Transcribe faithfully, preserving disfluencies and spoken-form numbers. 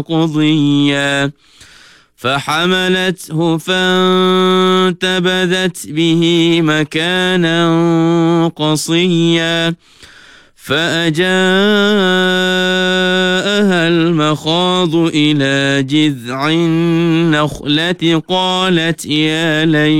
قضيا فحملته فانتبذت به مكانا قصيا فأجاءها المخاض إلى جذع النخلة قالت يا ليت